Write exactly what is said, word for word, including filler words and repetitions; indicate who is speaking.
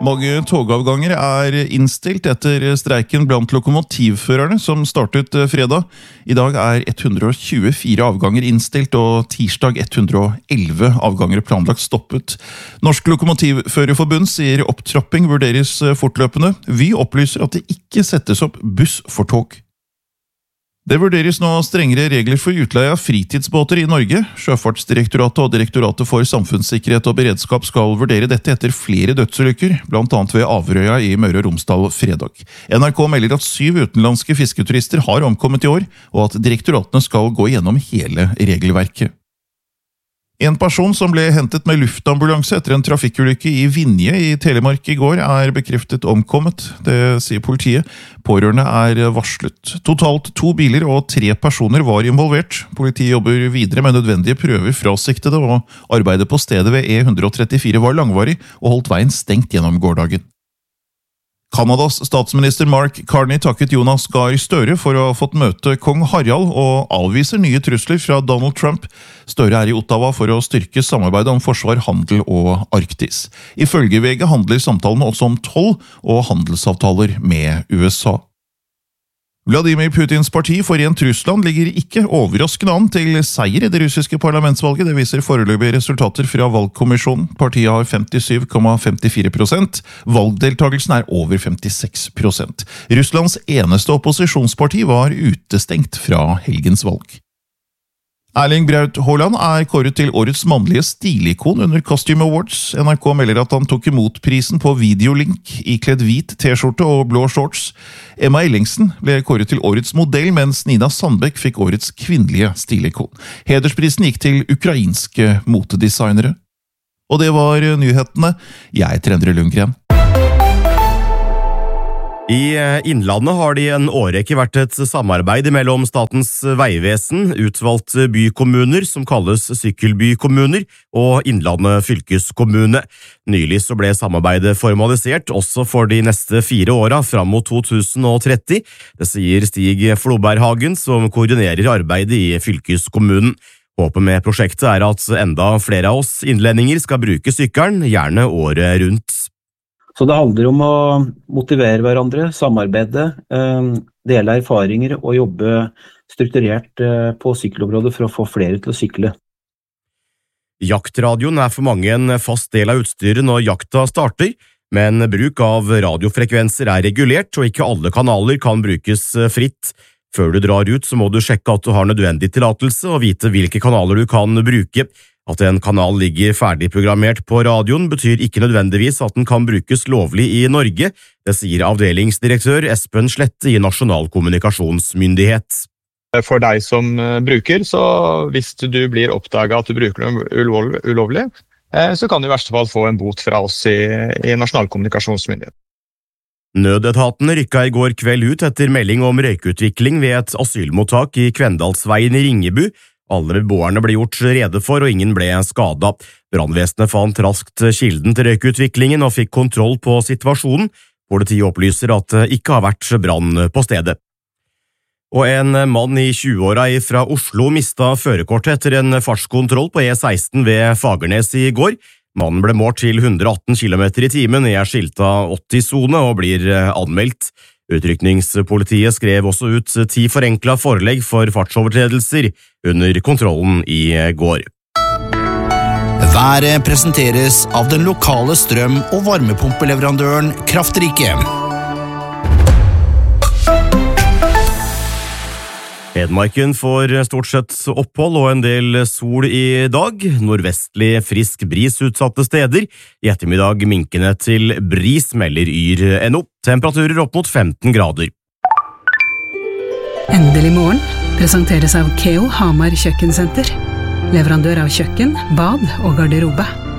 Speaker 1: Mange togavganger er innstilt etter streiken blant lokomotivførerne som startet fredag. I dag er ett hundre og tjuefire avganger innstilt, og tirsdag ett hundre og elleve avganger planlagt stoppet. Norsk Lokomotivførerforbund sier opptrapping vurderes fortløpende. Vy opplyser at det ikke settes opp buss for tog. Det vurderes nå strengere regler for utleie av fritidsbåter i Norge. Sjøfartsdirektoratet og Direktoratet for samfunnssikkerhet og beredskap skal vurdere dette etter flere dødsulykker, blant annet ved Averøya i Møre og Romsdal fredag. N R K melder at syv utenlandske fisketurister har omkommet i år, og at direktoratene skal gå gjennom hele regelverket. En person som ble hentet med luftambulanse etter en trafikkulykke i Vinje i Telemark i går er bekreftet omkommet, det sier politiet. Pårørende er varslet. Totalt to biler og tre personer var involvert. Politiet jobber videre med nødvendige prøver fra siktede, og arbeidet på stedet ved E ett hundre og trettifire var langvarig og holdt veien stengt gjennom gårsdagen. Kanadas statsminister Mark Carney takket Jonas Gahr Støre for å ha fått møte kong Harald og avviser nye trusler fra Donald Trump. Støre er i Ottawa for å styrke samarbeidet om forsvar, handel og Arktis. Ifølge V G handler samtalene også om toll og handelsavtaler med U S A. Vladimir Putins parti Forent Russland ligger ikke overraskende an til seier i det russiske parlamentsvalget. Det viser foreløpige resultater fra valgkommisjonen. Partiet har femtisyv komma femtifire prosent. Valgdeltagelsen er over femtiseks prosent. Russlands eneste opposisjonsparti var utestengt fra helgens valg. Erling Braut Haaland er kåret til årets mannlige stilikon under Costume Awards. N R K melder at han tok imot prisen på videolink, ikledd hvit t-skjorte og blå shorts. Emma Ellingsen ble kåret til årets modell, mens Nina Sandbeck fikk årets kvinnelige stilikon. Hedersprisen gikk til ukrainske motedesignere. Og det var nyhetene. Jeg heter Endre Lundgren.
Speaker 2: I Innlandet har det i en årrekke vært et samarbeid mellom Statens vegvesen, utvalgte bykommuner som kalles sykkelbykommuner, og Innlandet fylkeskommune. Nylig så ble samarbeidet formalisert også for de neste fire åra fram mot to tusen og tretti. Det sier Stig Floberghagen, som koordinerer arbeidet i fylkeskommunen. Håpet med prosjektet er at enda flere av oss innlendinger skal bruke sykkelen, gjerne året rundt.
Speaker 3: Så det handler om å motivere hverandre, samarbeide, dele erfaringer og jobbe strukturert på sykkelområdet for å få flere til å sykle.
Speaker 2: Jaktradioen er for mange en fast del av utstyret når jakta starter, men bruk av radiofrekvenser er regulert, og ikke alle kanaler kan brukes fritt. Før du drar ut så må du sjekke at du har nødvendig tillatelse og vite hvilke kanaler du kan bruke. At en kanal ligger ferdigprogrammert på radioen betyr ikke nødvendigvis at den kan brukes lovlig i Norge, det sier avdelingsdirektør Espen Slette i Nasjonal kommunikasjonsmyndighet.
Speaker 4: For deg som bruker, så hvis du blir oppdaget at du bruker noe ulovlig, så kan du i verste fall få en bot fra oss i, i Nasjonal kommunikasjonsmyndighet.
Speaker 2: Nødetatene rykka i går kveld ut etter melding om røykutvikling ved et asylmottak i Kvendalsveien i Ringebu. Alle beboerne ble gjort rede for, og ingen ble skadet. Brannvesenet fant raskt kilden til røykutviklingen og fikk kontroll på situasjonen. Politiet opplyser at det ikke har vært brann på stedet. Og en mann i tjueåra fra Oslo mistet førerkortet etter en fartskontroll på E seksten ved Fagernes i går. Mannen ble målt til hundre og atten kilometer i timen i skilta åtti-sone og blir anmeldt. Utrykningspolitiet skrev også ut ti forenkla forelegg for fartsovertredelser under kontrollen i går.
Speaker 5: Været presenteres av den lokale strøm- og varmepumpeleverandøren Kraftrike.
Speaker 2: Hedmarken får stort sett opphold og en del sol i dag. Nordvestlig frisk bris utsatte steder. I ettermiddag minkende til bris, melder Yr punktum no. Temperaturer opp mot femten grader.
Speaker 6: Endelig morgen presenteres av Keo Hamar Kjøkkensenter. Leverandør av kjøkken, bad og garderobe.